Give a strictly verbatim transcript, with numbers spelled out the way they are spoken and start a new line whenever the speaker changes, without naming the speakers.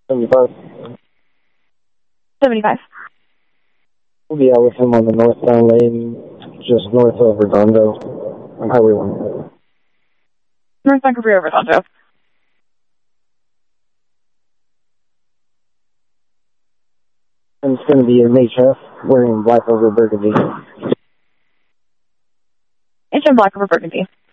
seventy-five.
seventy-five.
We'll be out with him on the northbound lane, just north of Redondo, on Highway one.
Northbound Cabrillo, Redondo.
And it's going to be an H F wearing black over burgundy.
H M black over burgundy.